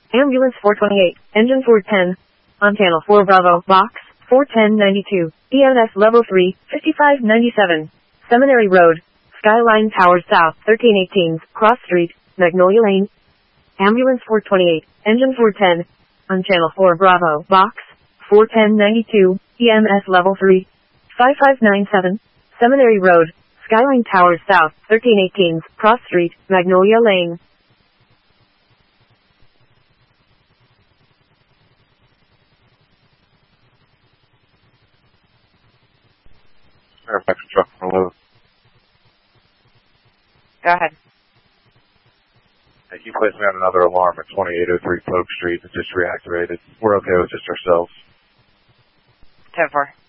Ambulance 428, engine 410. On channel 4 Bravo, box 41092. EMS level 3, 5597. Seminary Road, Skyline Towers South, 1318, Cross Street, Magnolia Lane. Ambulance 428, engine 410. On channel 4 Bravo, box 41092. EMS level 3, 5597. Seminary Road, Skyline Towers South, 1318, Cross Street, Magnolia Lane. Fairfax truck from 11. Go ahead. Hey, you placed me on another alarm at 2803 Polk Street. It's just reactivated. We're okay with just ourselves. 10-4.